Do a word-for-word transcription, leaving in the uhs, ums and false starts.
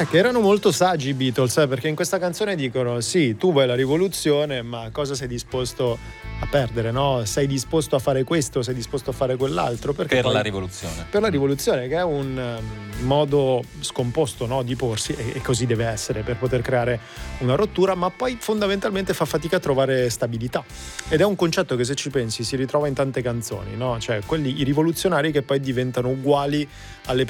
Eh, che erano molto saggi i Beatles, eh, perché in questa canzone dicono sì, tu vuoi la rivoluzione, ma cosa sei disposto a perdere, no? Sei disposto a fare questo, sei disposto a fare quell'altro, perché Per poi, la rivoluzione. per la rivoluzione, che è un um, modo scomposto, no, di porsi, e, e così deve essere per poter creare una rottura, ma poi fondamentalmente fa fatica a trovare stabilità, ed è un concetto che, se ci pensi, si ritrova in tante canzoni, no? Cioè quelli, i rivoluzionari che poi diventano uguali alle